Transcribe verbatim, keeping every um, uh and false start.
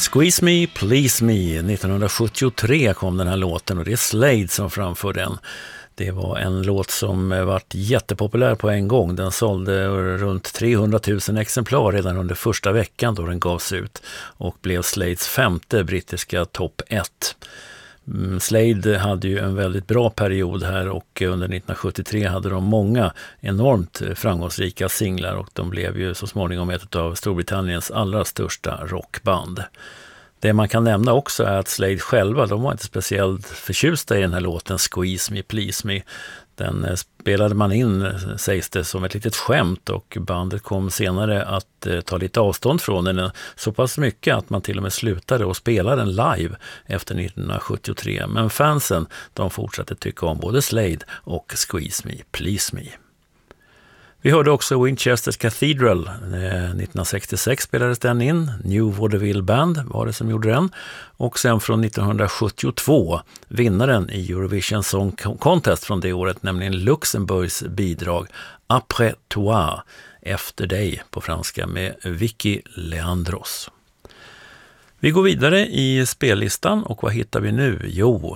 Squeeze Me, Please Me. nittonhundrasjuttiotre kom den här låten och det är Slade som framför den. Det var en låt som varit jättepopulär på en gång. Den sålde runt trehundratusen exemplar redan under första veckan då den gavs ut och blev Slades femte brittiska topp ett. Slade hade ju en väldigt bra period här och under nittonhundrasjuttiotre hade de många enormt framgångsrika singlar och de blev ju så småningom ett av Storbritanniens allra största rockband. Det man kan nämna också är att Slade själva, de var inte speciellt förtjusta i den här låten Squeeze Me, Please Me. Den spelade man in, sägs det, som ett litet skämt och bandet kom senare att eh, ta lite avstånd från den så pass mycket att man till och med slutade och spela den live efter nittonhundrasjuttiotre. Men fansen, de fortsatte tycka om både Slade och Squeeze Me, Please Me. Vi hörde också Winchesters Cathedral. nittonhundrasextiosex spelades den in. New Vaudeville Band var det som gjorde den. Och sen från nittonhundrasjuttiotvå vinnaren i Eurovision Song Contest från det året, nämligen Luxemburgs bidrag Après toi, efter dig på franska, med Vicky Leandros. Vi går vidare i spellistan och vad hittar vi nu? Jo,